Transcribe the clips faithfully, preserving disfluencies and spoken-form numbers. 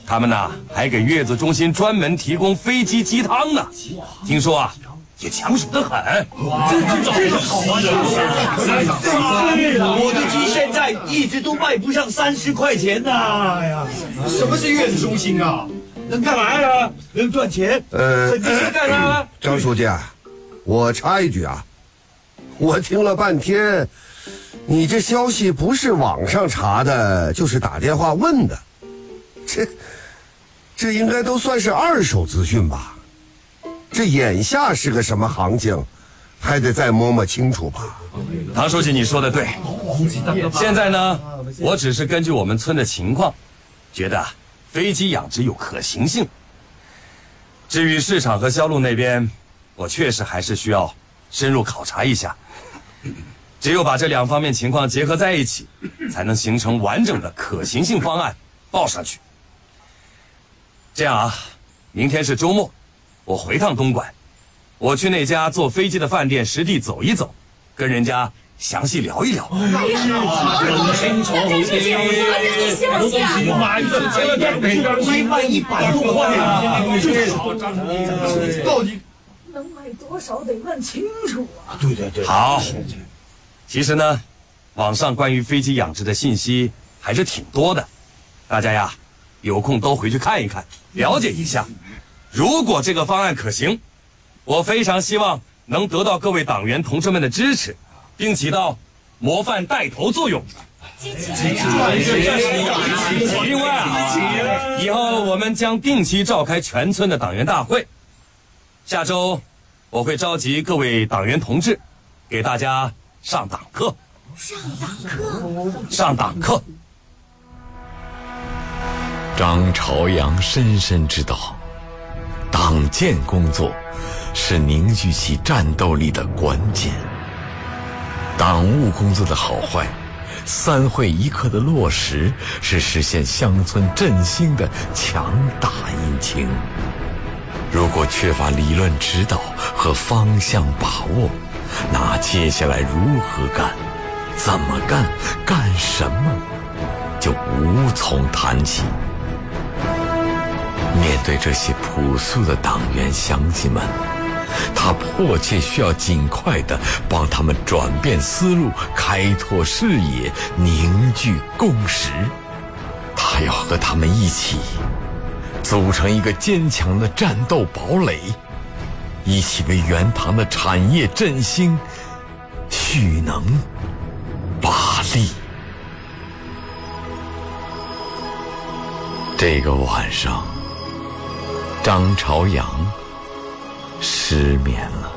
他们呐还给月子中心专门提供飞机鸡汤呢。听说啊，也抢手得很。 这这这是好啊！我的鸡现在一直都卖不上三十块钱呢。哎呀， 什么是月子中心啊？ 能干嘛呀？能赚钱？ 呃， 你是干啥？ 张书记啊，我插一句啊，我听了半天，你这消息不是网上查的，就是打电话问的，这这应该都算是二手资讯吧？这眼下是个什么行情，还得再摸摸清楚吧。 唐书记，你说的对。现在呢，我只是根据我们村的情况，觉得飞机养殖有可行性。至于市场和销路那边，我确实还是需要深入考察一下。只有把这两方面情况结合在一起，才能形成完整的可行性方案报上去。这样啊，明天是周末，我回趟东莞，我去那家坐飞机的饭店实地走一走，跟人家详细聊一聊。 很清楚， 我东西买一个千万别亏卖一百多块啊！ 到底能卖多少得问清楚啊！ 对对对， 好。其实呢，网上关于飞机养殖的信息还是挺多的，大家呀有空都回去看一看，了解一下。如果这个方案可行，我非常希望能得到各位党员同志们的支持，并起到模范带头作用。另外啊，以后我们将定期召开全村的党员大会。下周我会召集各位党员同志，给大家上党课。 上党课， 上党课。 张朝阳深深知道，党建工作是凝聚起战斗力的关键。党务工作的好坏，三会一课的落实，是实现乡村振兴的强大引擎。如果缺乏理论指导和方向把握，那接下来如何干、怎么干、干什么，就无从谈起。面对这些朴素的党员乡亲们，他迫切需要尽快地帮他们转变思路、开拓视野、凝聚共识。他要和他们一起组成一个坚强的战斗堡垒，一起为原唐的产业振兴蓄能把力。这个晚上，张朝阳失眠了。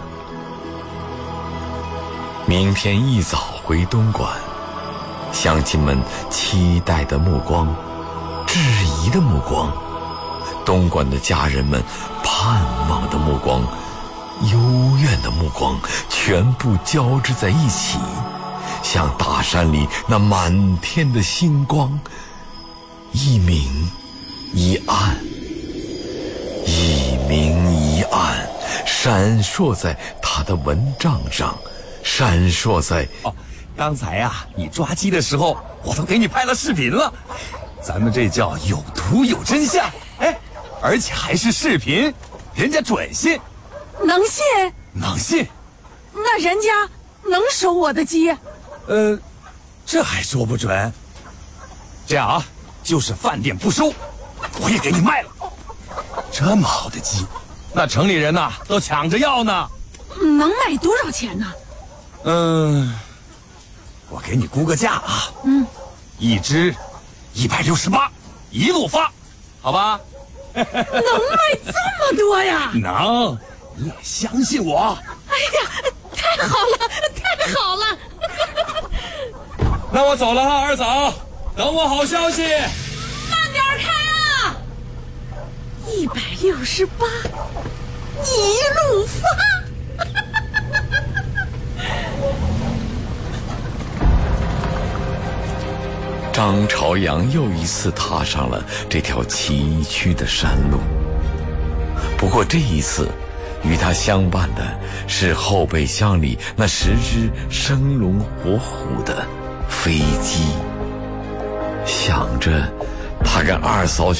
明天一早回东莞，乡亲们期待的目光、质疑的目光，东莞的家人们盼望的目光、幽怨的目光，全部交织在一起，像大山里那满天的星光，一明一暗，一明一暗，闪烁在他的蚊帐上，闪烁在…… 哦，刚才啊，你抓鸡的时候，我都给你拍了视频了。咱们这叫有图有真相，哎，而且还是视频，人家准信。 能信？ 能信？ 那人家能收我的鸡？ 呃，这还说不准。这样啊，就是饭店不收，我也给你卖了。这么好的鸡，那城里人呐都抢着要呢。 能卖多少钱呢？ 嗯，我给你估个价啊。 嗯， 一只一百六十八，一路发，好吧？ 能卖这么多呀？ 能，你也相信我。 哎呀，太好了，太好了！ 那我走了哈，二嫂，等我好消息。 慢点开啊！一百六十八，一路发。 张朝阳又一次踏上了这条崎岖的山路，不过这一次与他相伴的是后备箱里那十只生龙活虎的飞机。想着他跟二嫂